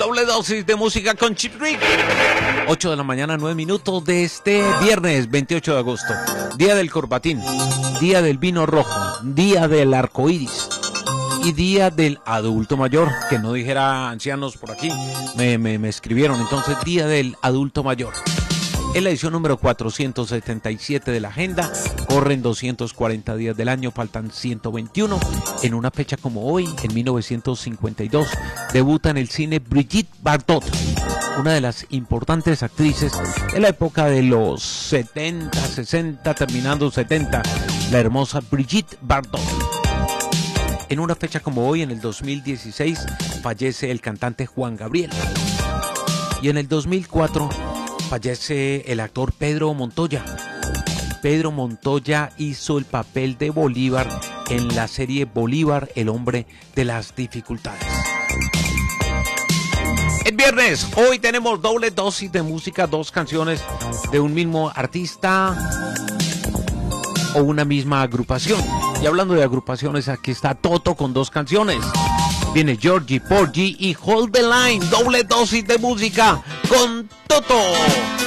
doble dosis de música con Chip Rick. 8 de la mañana, 9 minutos de este viernes 28 de agosto. Día del corbatín, día del vino rojo, día del arco iris y día del adulto mayor. Que no dijera ancianos por aquí, me escribieron. Entonces, día del adulto mayor. Es la edición número 477 de la agenda. Corren 240 días del año, faltan 121. En una fecha como hoy, en 1952, debuta en el cine Brigitte Bardot, una de las importantes actrices de la época de los 70, 60, terminando 70, la hermosa Brigitte Bardot. En una fecha como hoy, en el 2016, fallece el cantante Juan Gabriel. Y en el 2004 fallece el actor Pedro Montoya. Pedro Montoya hizo el papel de Bolívar en la serie Bolívar, el hombre de las dificultades. Es viernes, hoy tenemos doble dosis de música, dos canciones de un mismo artista o una misma agrupación. Y hablando de agrupaciones, aquí está Toto con dos canciones. Viene Georgie Porgy y Hold the Line, doble dosis de música con Toto.